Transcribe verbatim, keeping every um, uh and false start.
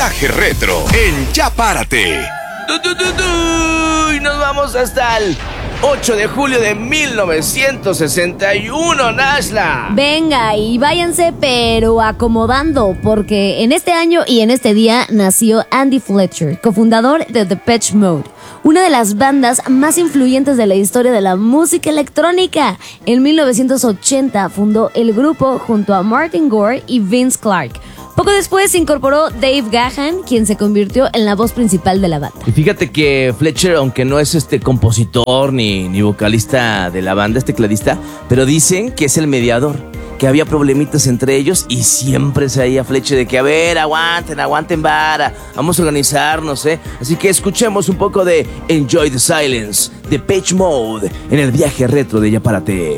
viaje retro en Ya Párate. ¡Du, du, du, du! Y nos vamos hasta el ocho de julio de mil novecientos sesenta y uno, Nashla. Venga, y váyanse pero acomodando, porque en este año y en este día nació Andy Fletcher, cofundador de Depeche Mode, una de las bandas más influyentes de la historia de la música electrónica. En mil novecientos ochenta fundó el grupo junto a Martin Gore y Vince Clarke. Poco después se incorporó Dave Gahan, quien se convirtió en la voz principal de la banda. Y fíjate que Fletcher, aunque no es este compositor ni, ni vocalista de la banda, es tecladista, pero dicen que es el mediador, que había problemitas entre ellos y siempre se veía Fletcher de que, a ver, aguanten, aguanten vara, vamos a organizarnos, ¿eh? Así que escuchemos un poco de Enjoy the Silence, de Depeche Mode, en el viaje retro de Ya Párate.